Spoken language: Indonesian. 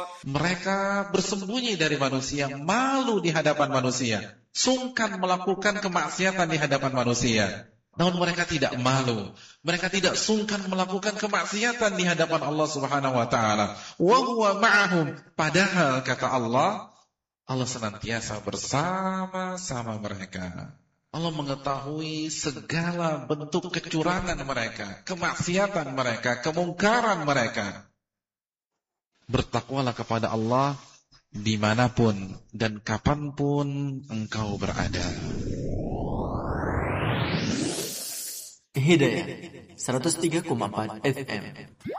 Mereka bersembunyi dari manusia, malu di hadapan manusia, sungkan melakukan kemaksiatan di hadapan manusia. Namun mereka tidak malu, mereka tidak sungkan melakukan kemaksiatan di hadapan Allah Subhanahu wa taala. Wa huwa ma'ahum, padahal kata Allah, Allah senantiasa bersama-sama mereka. Allah mengetahui segala bentuk kecurangan mereka, kemaksiatan mereka, kemungkaran mereka. Bertakwalah kepada Allah dimanapun dan kapanpun engkau berada. Hidayah 103,4 FM.